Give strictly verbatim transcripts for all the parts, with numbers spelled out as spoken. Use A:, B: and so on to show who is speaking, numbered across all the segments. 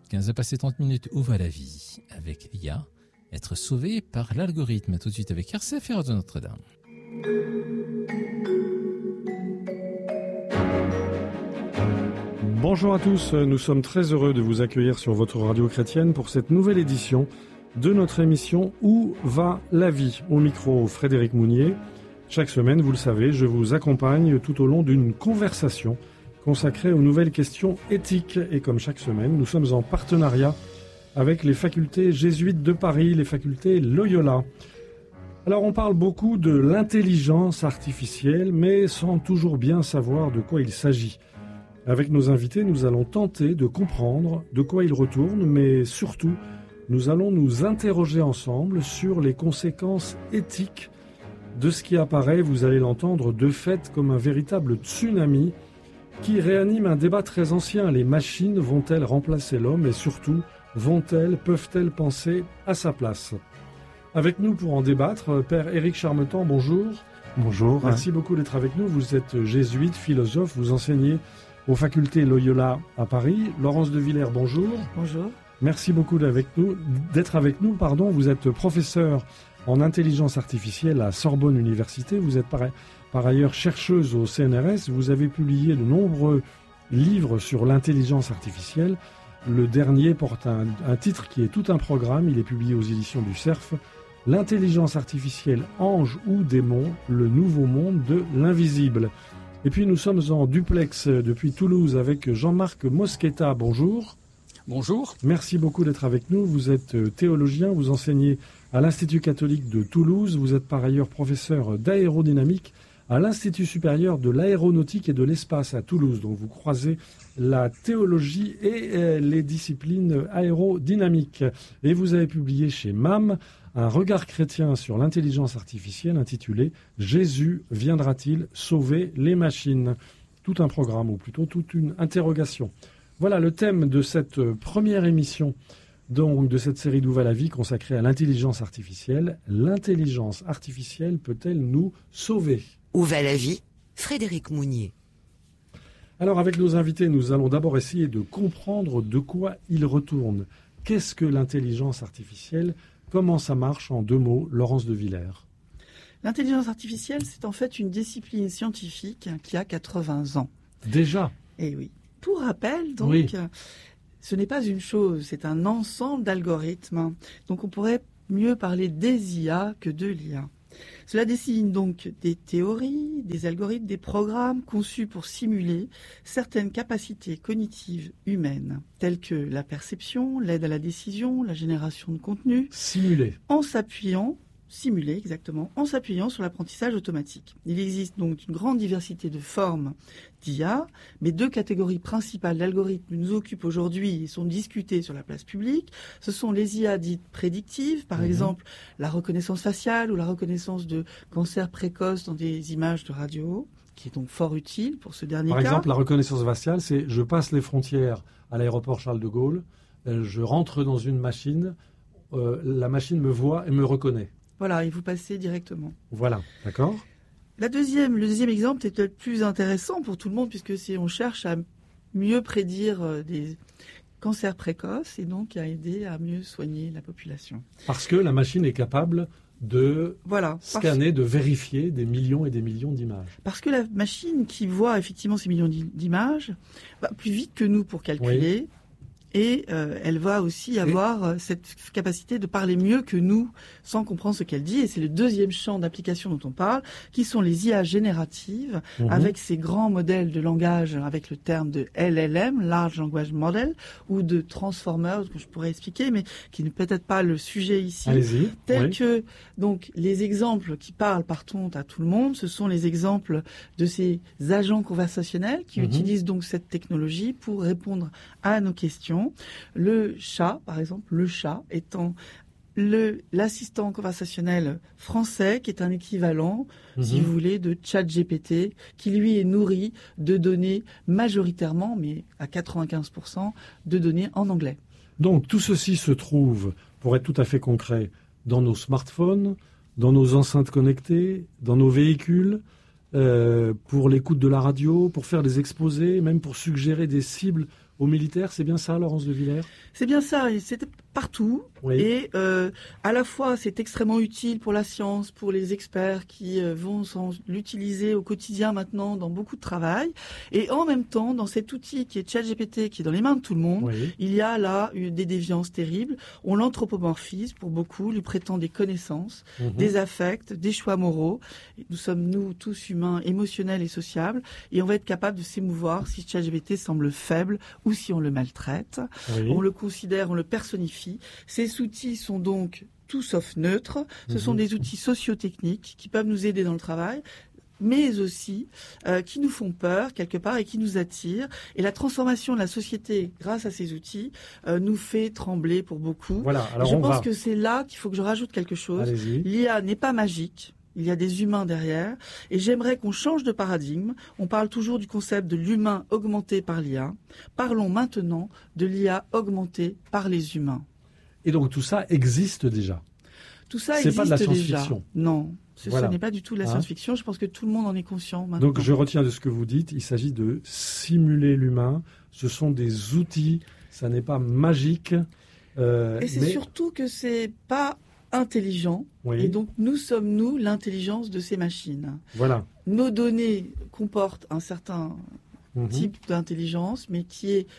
A: quinze heures passées trente minutes, où va la vie? Avec l'I A, être sauvé par l'algorithme. Tout de suite avec R C F R de Notre-Dame.
B: Bonjour à tous, nous sommes très heureux de vous accueillir sur votre radio chrétienne pour cette nouvelle édition de notre émission Où va la vie? Au micro, Frédéric Mounier. Chaque semaine, vous le savez, je vous accompagne tout au long d'une conversation consacrée aux nouvelles questions éthiques. Et comme chaque semaine, nous sommes en partenariat avec les facultés jésuites de Paris, les facultés Loyola. Alors on parle beaucoup de l'intelligence artificielle, mais sans toujours bien savoir de quoi il s'agit. Avec nos invités, nous allons tenter de comprendre de quoi il retourne, mais surtout, nous allons nous interroger ensemble sur les conséquences éthiques de ce qui apparaît, vous allez l'entendre, de fait comme un véritable tsunami qui réanime un débat très ancien. Les machines vont-elles remplacer l'homme et surtout, vont-elles, peuvent-elles penser à sa place? Avec nous pour en débattre, Père Éric Charmetan, bonjour.
C: Bonjour.
B: Merci beaucoup d'être avec nous. Vous êtes jésuite, philosophe, vous enseignez aux facultés Loyola à Paris. Laurence de Villers, bonjour.
D: Bonjour.
B: Merci beaucoup d'être avec nous. D'être avec nous pardon. Vous êtes professeur en intelligence artificielle à Sorbonne Université. Vous êtes par, par ailleurs chercheuse au C N R S. Vous avez publié de nombreux livres sur l'intelligence artificielle. Le dernier porte un, un titre qui est tout un programme. Il est publié aux éditions du Cerf. L'intelligence artificielle, ange ou démon, le nouveau monde de l'invisible. Et puis nous sommes en duplex depuis Toulouse avec Jean-Marc Mosqueta. Bonjour.
C: Bonjour.
B: Merci beaucoup d'être avec nous. Vous êtes théologien, vous enseignez à l'Institut catholique de Toulouse. Vous êtes par ailleurs professeur d'aérodynamique à l'Institut supérieur de l'aéronautique et de l'espace à Toulouse. Donc vous croisez la théologie et les disciplines aérodynamiques. Et vous avez publié chez M A M un regard chrétien sur l'intelligence artificielle intitulé « Jésus viendra-t-il sauver les machines ?» Tout un programme, ou plutôt toute une interrogation. Voilà le thème de cette première émission donc, de cette série d'Où va la vie consacrée à l'intelligence artificielle. L'intelligence artificielle peut-elle nous sauver?
E: Où va la vie? Frédéric Mounier.
B: Alors avec nos invités, nous allons d'abord essayer de comprendre de quoi il retourne. Qu'est-ce que l'intelligence artificielle? Comment ça marche en deux mots, Laurence de Villers?
D: L'intelligence artificielle, c'est en fait une discipline scientifique qui a quatre-vingts ans.
B: Déjà?
D: Eh oui. Pour rappel, donc,
B: oui.
D: Ce n'est pas une chose, c'est un ensemble d'algorithmes. Donc on pourrait mieux parler des I A que de l'I A. Cela désigne donc des théories, des algorithmes, des programmes conçus pour simuler certaines capacités cognitives humaines, telles que la perception, l'aide à la décision, la génération de contenu.
B: Simuler.
D: En s'appuyant, simuler exactement, en s'appuyant sur l'apprentissage automatique. Il existe donc une grande diversité de formes d'I A, mais deux catégories principales d'algorithmes nous occupent aujourd'hui et sont discutées sur la place publique. Ce sont les I A dites prédictives, par mmh. exemple la reconnaissance faciale ou la reconnaissance de cancers précoces dans des images de radio, qui est donc fort utile pour ce dernier
B: par
D: cas.
B: Par exemple, la reconnaissance faciale, c'est je passe les frontières à l'aéroport Charles de Gaulle, euh, je rentre dans une machine, euh, la machine me voit et me reconnaît.
D: Voilà, et vous passez directement.
B: Voilà, d'accord.
D: La deuxième, le deuxième exemple est peut-être plus intéressant pour tout le monde, puisque c'est, on cherche à mieux prédire des cancers précoces et donc à aider à mieux soigner la population.
B: Parce que la machine est capable de
D: voilà,
B: scanner, de vérifier des millions et des millions d'images.
D: Parce que la machine qui voit effectivement ces millions d'images va plus vite que nous pour calculer. Oui. Et euh, elle va aussi avoir euh, cette capacité de parler mieux que nous, sans comprendre ce qu'elle dit. Et c'est le deuxième champ d'application dont on parle, qui sont les I A génératives, mmh. avec ces grands modèles de langage, avec le terme de L L M, Large Language Model, ou de Transformers, que je pourrais expliquer, mais qui n'est peut-être pas le sujet ici.
B: Allez-y.
D: Tels
B: oui.
D: que, donc, les exemples qui parlent partout à tout le monde, ce sont les exemples de ces agents conversationnels qui mmh. utilisent donc cette technologie pour répondre à nos questions. Le chat, par exemple, le chat étant le, l'assistant conversationnel français, qui est un équivalent, mmh. si vous voulez, de ChatGPT, qui lui est nourri de données majoritairement, mais à quatre-vingt-quinze pour cent, de données en anglais.
B: Donc tout ceci se trouve, pour être tout à fait concret, dans nos smartphones, dans nos enceintes connectées, dans nos véhicules, euh, pour l'écoute de la radio, pour faire des exposés, même pour suggérer des cibles aux militaires. C'est bien ça, Laurence de Villers ?
D: C'est bien ça, et c'est partout.
B: Oui.
D: Et euh, à la fois, c'est extrêmement utile pour la science, pour les experts qui euh, vont l'utiliser au quotidien maintenant dans beaucoup de travail. Et en même temps, dans cet outil qui est ChatGPT, qui est dans les mains de tout le monde,
B: Oui.
D: il y a là des déviances terribles. On l'anthropomorphise pour beaucoup, lui prêtant des connaissances,
B: Mhm.
D: des affects, des choix moraux. Nous sommes, nous, tous humains, émotionnels et sociables. Et on va être capable de s'émouvoir si ChatGPT semble faible ou si on le maltraite.
B: Oui.
D: On le considère, on le personnifie. Ces outils sont donc tout sauf neutres. Ce
B: Mhm.
D: sont des outils socio-techniques qui peuvent nous aider dans le travail, mais aussi euh, qui nous font peur quelque part et qui nous attirent. Et la transformation de la société grâce à ces outils euh, nous fait trembler pour beaucoup.
B: Voilà,
D: Et
B: alors
D: je
B: on
D: pense
B: va.
D: que c'est là qu'il faut que je rajoute quelque chose.
B: Allez-y.
D: L'I A n'est pas magique. Il y a des humains derrière. Et j'aimerais qu'on change de paradigme. On parle toujours du concept de l'humain augmenté par l'I A. Parlons maintenant de l'I A augmentée par les humains.
B: Et donc tout ça existe déjà.
D: Tout ça
B: C'est
D: existe
B: pas de la
D: déjà.
B: science-fiction.
D: Non, ce,
B: Voilà.
D: ce n'est pas du tout de la
B: Hein
D: science-fiction. Je pense que tout le monde en est conscient maintenant.
B: Donc je retiens de ce que vous dites, il s'agit de simuler l'humain. Ce sont des outils, ça n'est pas magique. Euh,
D: Et c'est
B: mais...
D: surtout que c'est pas intelligent.
B: Oui.
D: Et donc nous sommes, nous, l'intelligence de ces machines.
B: Voilà.
D: Nos données comportent un certain
B: Mhm.
D: type d'intelligence, mais qui est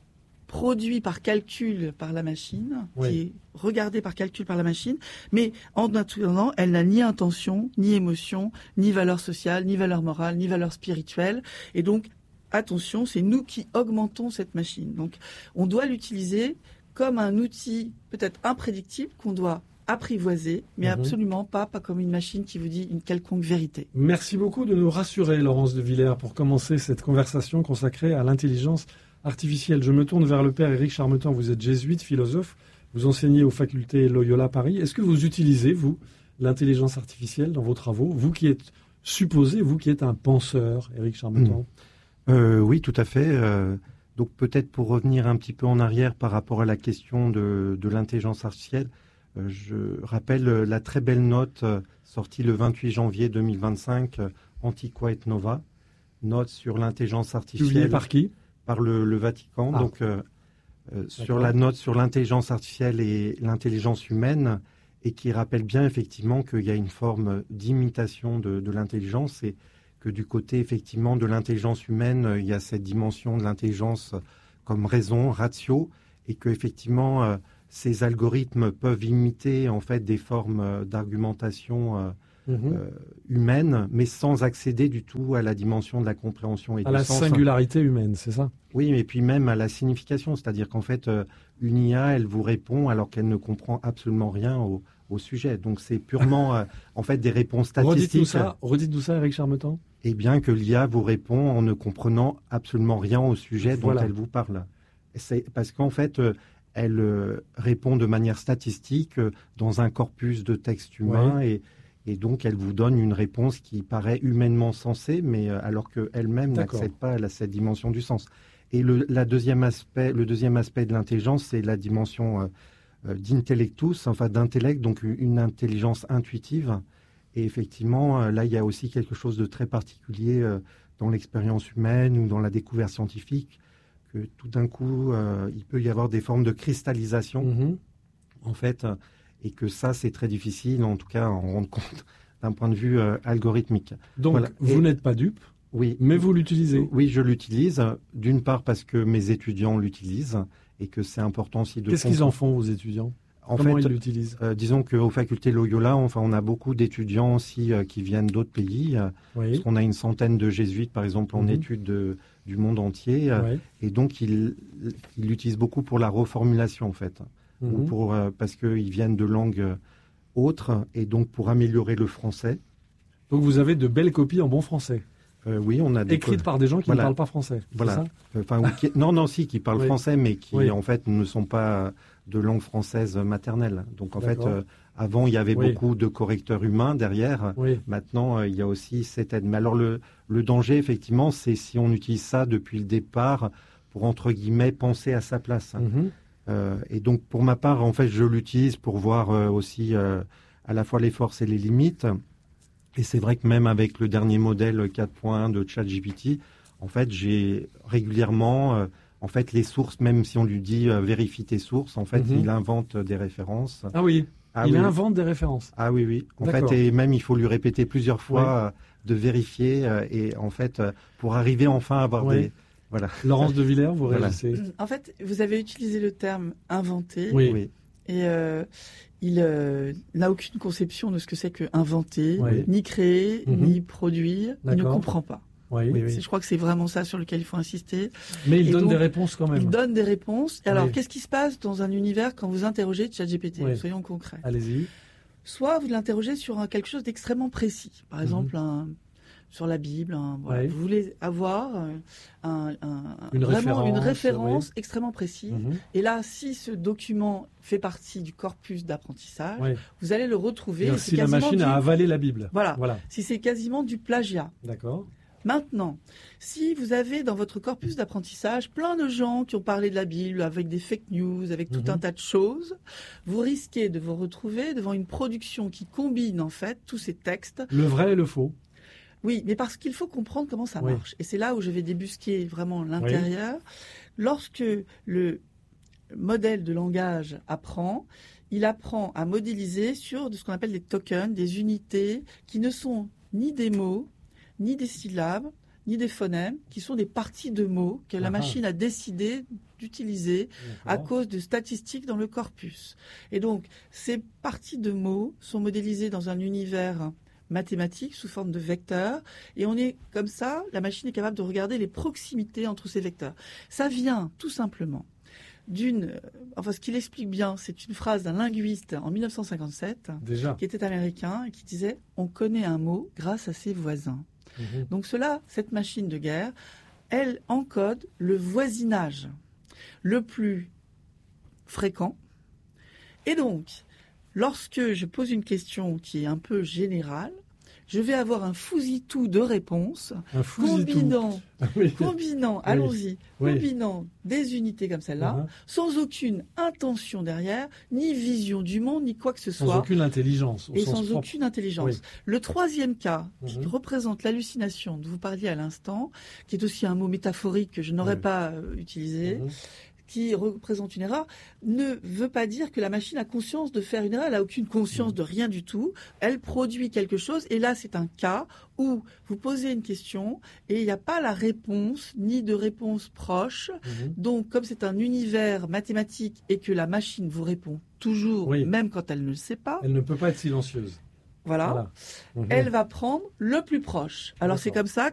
D: produit par calcul par la machine,
B: Oui.
D: qui est regardé par calcul par la machine, mais en attendant, elle n'a ni intention, ni émotion, ni valeur sociale, ni valeur morale, ni valeur spirituelle. Et donc, attention, c'est nous qui augmentons cette machine. Donc, on doit l'utiliser comme un outil peut-être imprédictible qu'on doit apprivoiser, mais
B: Mhm.
D: absolument pas, pas comme une machine qui vous dit une quelconque vérité.
B: Merci beaucoup de nous rassurer, Laurence de Villers, pour commencer cette conversation consacrée à l'intelligence artificielle. Je me tourne vers le père Éric Charmetan. Vous êtes jésuite, philosophe. Vous enseignez aux facultés Loyola Paris. Est-ce que vous utilisez, vous, l'intelligence artificielle dans vos travaux ? Vous qui êtes supposé, vous qui êtes un penseur, Éric Charmetan.
C: Euh, oui, tout à fait. Euh, donc peut-être pour revenir un petit peu en arrière par rapport à la question de, de l'intelligence artificielle, euh, je rappelle euh, la très belle note euh, sortie le vingt-huit janvier deux mille vingt-cinq, euh, Antiqua et Nova, note sur l'intelligence artificielle.
B: Publié par qui ?
C: Par le, le Vatican.
B: Ah.
C: Donc euh, euh, sur la note sur l'intelligence artificielle et l'intelligence humaine, et qui rappelle bien effectivement qu'il y a une forme d'imitation de, de l'intelligence, et que du côté effectivement de l'intelligence humaine, il y a cette dimension de l'intelligence comme raison, ratio, et que effectivement euh, ces algorithmes peuvent imiter en fait des formes euh, d'argumentation euh,
B: Mhm.
C: euh, humaine, mais sans accéder du tout à la dimension de la compréhension et
B: À
C: du
B: la
C: sens.
B: singularité humaine, c'est ça ?
C: Oui, et puis même à la signification, c'est-à-dire qu'en fait, euh, une I A, elle vous répond alors qu'elle ne comprend absolument rien au, au sujet. Donc c'est purement euh, en fait des réponses
B: Redites-nous
C: statistiques.
B: ça, redites-nous ça, Éric Charmetan.
C: Et bien que l'I A vous répond en ne comprenant absolument rien au sujet dont
B: Voilà.
C: elle vous parle. C'est parce qu'en fait, euh, elle euh, répond de manière statistique euh, dans un corpus de textes humains, et, et donc elle vous donne une réponse qui paraît humainement sensée, mais euh, alors qu'elle-même
B: D'accord.
C: n'accède pas à cette dimension du sens. Et le, la deuxième aspect, le deuxième aspect de l'intelligence, c'est la dimension euh, euh, d'intellectus, enfin d'intellect, donc une intelligence intuitive. Et effectivement, euh, là, il y a aussi quelque chose de très particulier euh, dans l'expérience humaine ou dans la découverte scientifique, que tout d'un coup, euh, il peut y avoir des formes de cristallisation,
B: Mhm.
C: en fait, euh, et que ça, c'est très difficile, en tout cas, à en rendre compte d'un point de vue euh, algorithmique.
B: Donc,
C: Voilà.
B: vous
C: Et-
B: n'êtes pas dupe,
C: Oui,
B: mais vous l'utilisez.
C: oui, je l'utilise, d'une part parce que mes étudiants l'utilisent, et que c'est important aussi de...
B: Qu'est-ce qu'ils en
C: comprendre.
B: font, vos étudiants ?
C: En
B: Comment
C: fait,
B: ils l'utilisent ?
C: euh, disons qu'aux facultés Loyola, enfin, on a beaucoup d'étudiants aussi euh, qui viennent d'autres pays. euh,
B: Oui.
C: Parce qu'on a une centaine de jésuites, par exemple, en
B: Mhm.
C: études de- du monde entier. euh,
B: Ouais.
C: Et donc, ils ils l'utilisent beaucoup pour la reformulation, en fait. Ou
B: Mhm.
C: pour, euh, parce qu'ils viennent de langues euh, autres, et donc pour améliorer le français.
B: Donc, vous avez de belles copies en bon français,
C: Euh, oui, on a des...
B: écrites par des gens qui
C: Voilà.
B: ne parlent pas français. c'est
C: Voilà.
B: ça
C: Enfin, ou qui- non, non, si, qui parlent
B: Oui.
C: français, mais qui,
B: Oui.
C: en fait, ne sont pas de langue française maternelle. Donc, en fait,
B: D'accord.
C: euh, avant, il y avait
B: Oui.
C: beaucoup de correcteurs humains derrière.
B: Oui.
C: Maintenant, euh, il y a aussi cette aide. Mais alors, le, le danger, effectivement, c'est si on utilise ça depuis le départ pour, entre guillemets, penser à sa place.
B: Mhm.
C: Euh, et donc, pour ma part, en fait, je l'utilise pour voir euh, aussi euh, à la fois les forces et les limites. Et c'est vrai que même avec le dernier modèle quatre point un de ChatGPT, en fait, j'ai régulièrement euh, en fait, les sources, même si on lui dit euh, vérifie tes sources, en fait,
B: Mhm.
C: il invente des références.
B: Ah oui,
C: Ah
B: il
C: oui.
B: invente des références.
C: Ah oui, oui. En
B: D'accord.
C: fait, et même il faut lui répéter plusieurs fois
B: Ouais.
C: euh, de vérifier euh, et en fait, euh, pour arriver enfin à avoir
B: Ouais.
C: des, voilà.
B: Laurence de Villers, vous
C: Voilà.
B: réagissez.
D: En fait, vous avez utilisé le terme inventer.
B: Oui.
C: Oui.
D: Et euh, il euh, n'a aucune conception de ce que c'est que inventer,
B: Oui.
D: ni créer,
B: Mhm.
D: ni produire. Il ne
B: D'accord.
D: comprend pas.
B: Oui.
C: Oui, oui.
D: C'est- Je crois que c'est vraiment ça sur lequel il faut insister.
B: Mais il
D: Et
B: donne
D: donc,
B: des réponses quand même.
D: Il donne des réponses. Et alors,
B: Oui.
D: qu'est-ce qui se passe dans un univers quand vous interrogez ChatGPT?
B: Oui.
D: Soyons concrets.
B: Allez-y.
D: Soit vous l'interrogez sur un- quelque chose d'extrêmement précis. Par
B: Mhm.
D: exemple, un- sur la Bible. un- voilà.
B: Oui.
D: Vous voulez avoir euh, un, un-
B: Une
D: vraiment une
B: référence,
D: référence extrêmement précise.
B: Mhm.
D: Et là, si ce document fait partie du corpus d'apprentissage,
B: Oui.
D: vous allez le retrouver.
B: C'est-à-dire
D: et c'est
B: si la
D: quasiment
B: machine
D: du-
B: a avalé la Bible.
D: Voilà.
B: Voilà.
D: Si c'est quasiment du plagiat.
B: D'accord.
D: Maintenant, si vous avez dans votre corpus d'apprentissage plein de gens qui ont parlé de la Bible avec des fake news, avec tout
B: Mhm.
D: un tas de choses, vous risquez de vous retrouver devant une production qui combine en fait tous ces textes.
B: Le vrai et le faux.
D: Oui, mais parce qu'il faut comprendre comment ça
B: Oui.
D: marche. Et c'est là où je vais débusquer vraiment l'intérieur. Lorsque le modèle de langage apprend, il apprend à modéliser sur de ce qu'on appelle des tokens, des unités qui ne sont ni des mots, ni des syllabes, ni des phonèmes, qui sont des parties de mots que la
B: Ah.
D: machine a décidé d'utiliser à
B: D'accord.
D: cause de statistiques dans le corpus. Et donc, ces parties de mots sont modélisées dans un univers mathématique sous forme de vecteurs, et on est comme ça, la machine est capable de regarder les proximités entre ces vecteurs. Ça vient tout simplement d'une, enfin ce qu'il explique bien, c'est une phrase d'un linguiste en mille neuf cent cinquante-sept,
B: Déjà.
D: qui était américain, et qui disait « On connaît un mot grâce à ses voisins ».
B: Mhm.
D: Donc cela, cette machine de guerre, elle encode le voisinage le plus fréquent. Et donc, lorsque je pose une question qui est un peu générale, je vais avoir un fousitou de réponses,
B: Un fousitou.
D: combinant,
B: Oui.
D: combinant, allons-y,
B: Oui.
D: combinant des unités comme celle-là,
B: Mhm.
D: sans aucune intention derrière, ni vision du monde, ni quoi que ce
B: Sans
D: soit.
B: aucune intelligence. Au
D: Et
B: sens
D: sans
B: propre.
D: aucune intelligence.
B: Oui.
D: Le troisième cas, qui
B: Mhm.
D: représente l'hallucination dont vous parliez à l'instant, qui est aussi un mot métaphorique que je n'aurais
B: Oui.
D: pas euh, utilisé,
B: Mhm.
D: qui représente une erreur, ne veut pas dire que la machine a conscience de faire une erreur. Elle n'a aucune conscience de rien du tout. Elle produit quelque chose. Et là, c'est un cas où vous posez une question et il n'y a pas la réponse, ni de réponse proche.
B: Mhm.
D: Donc, comme c'est un univers mathématique et que la machine vous répond toujours,
B: Oui.
D: même quand elle ne le sait pas,
B: Elle ne peut pas être silencieuse.
D: voilà,
B: Voilà. Mhm.
D: elle va prendre le plus proche. Alors, c'est
B: D'accord.
D: comme ça